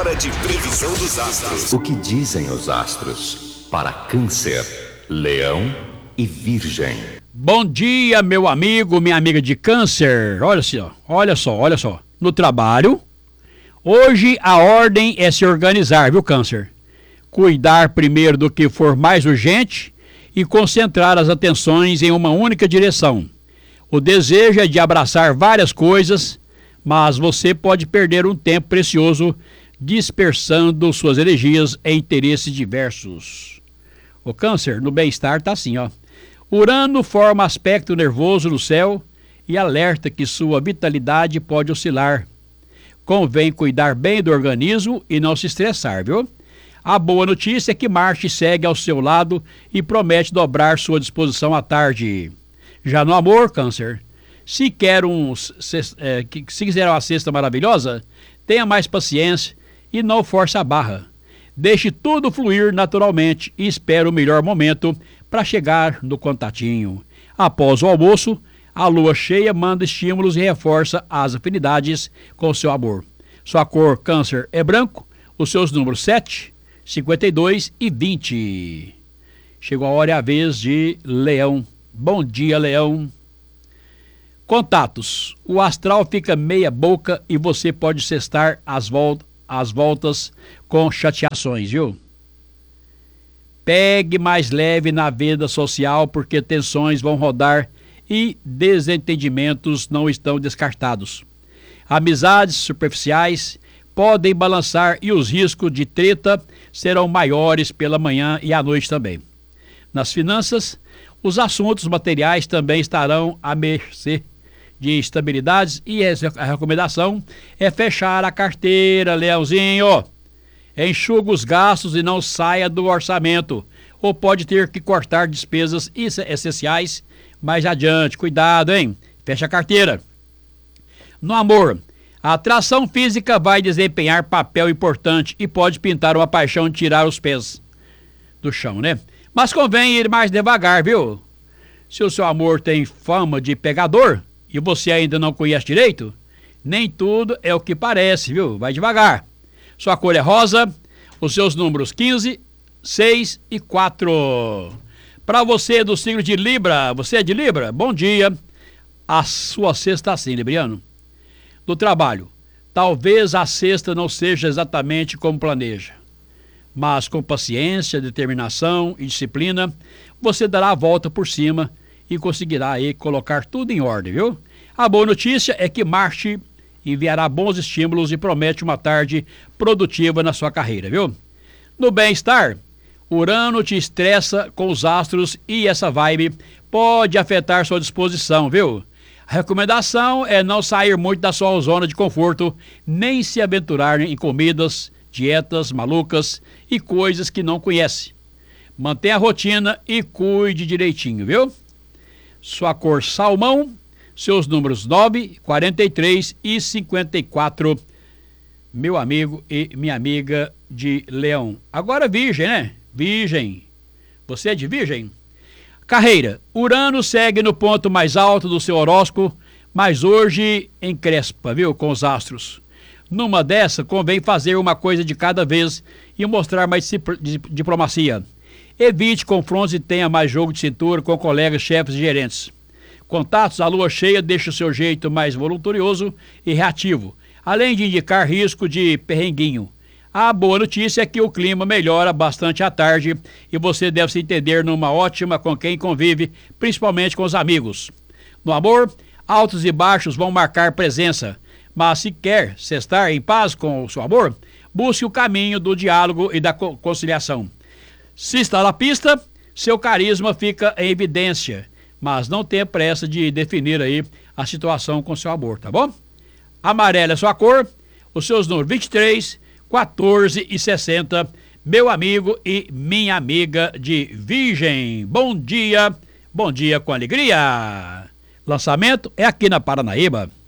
hora de previsão dos astros. O que dizem os astros para Câncer, Leão e Virgem? Bom dia, meu amigo, minha amiga de Câncer. Olha só. No trabalho, hoje a ordem é se organizar, viu, Câncer? Cuidar primeiro do que for mais urgente e concentrar as atenções em uma única direção. O desejo é de abraçar várias coisas, mas você pode perder um tempo precioso dispersando suas energias em interesses diversos. O Câncer, no bem-estar, tá assim, ó. Urano forma aspecto nervoso no céu e alerta que sua vitalidade pode oscilar. Convém cuidar bem do organismo e não se estressar, viu? A boa notícia é que Marte segue ao seu lado e promete dobrar sua disposição à tarde. Já no amor, Câncer, se quiser uma cesta maravilhosa, tenha mais paciência e não force a barra. Deixe tudo fluir naturalmente e espere o melhor momento para chegar no contatinho. Após o almoço, a lua cheia manda estímulos e reforça as afinidades com seu amor. Sua cor, Câncer, é branco, os seus números 7, 52 e 20. Chegou a hora e a vez de Leão. Bom dia, Leão. Contatos. O astral fica meia boca e você pode cestar às voltas com chateações, viu? Pegue mais leve na vida social porque tensões vão rodar e desentendimentos não estão descartados. Amizades superficiais podem balançar e os riscos de treta serão maiores pela manhã e à noite também. Nas finanças, os assuntos materiais também estarão à mercê de estabilidades e a recomendação é fechar a carteira, Leãozinho. Enxuga os gastos e não saia do orçamento, ou pode ter que cortar despesas essenciais mais adiante. Cuidado, hein? Fecha a carteira. No amor, a atração física vai desempenhar papel importante e pode pintar uma paixão de tirar os pés do chão, né? Mas convém ir mais devagar, viu? Se o seu amor tem fama de pegador e você ainda não conhece direito, nem tudo é o que parece, viu? Vai devagar. Sua cor é rosa, os seus números 15, 6 e 4. Para você do signo de Libra, você é de Libra? Bom dia. A sua sexta assim, Libriano. Do trabalho, talvez a sexta não seja exatamente como planeja, mas com paciência, determinação e disciplina, você dará a volta por cima e conseguirá aí colocar tudo em ordem, viu? A boa notícia é que Marte enviará bons estímulos e promete uma tarde produtiva na sua carreira, viu? No bem-estar, Urano te estressa com os astros e essa vibe pode afetar sua disposição, viu? A recomendação é não sair muito da sua zona de conforto, nem se aventurar em comidas, dietas malucas e coisas que não conhece. Mantenha a rotina e cuide direitinho, viu? Sua cor salmão, seus números 9, 43 e 54, meu amigo e minha amiga de Leão. Agora Virgem, né? Virgem. Você é de Virgem? Carreira. Urano segue no ponto mais alto do seu horóscopo, mas hoje encrespa, viu, com os astros. Numa dessa, convém fazer uma coisa de cada vez e mostrar mais diplomacia. Evite confrontos e tenha mais jogo de cintura com colegas, chefes e gerentes. Contatos, a lua cheia deixa o seu jeito mais voluntarioso e reativo, além de indicar risco de perrenguinho. A boa notícia é que o clima melhora bastante à tarde e você deve se entender numa ótima com quem convive, principalmente com os amigos. No amor, altos e baixos vão marcar presença, mas se quer estar em paz com o seu amor, busque o caminho do diálogo e da conciliação. Se está na pista, seu carisma fica em evidência, mas não tenha pressa de definir aí a situação com seu amor, tá bom? Amarela é sua cor, os seus números 23, 14 e 60, meu amigo e minha amiga de Virgem. Bom dia com alegria. Lançamento é aqui na Paranaíba.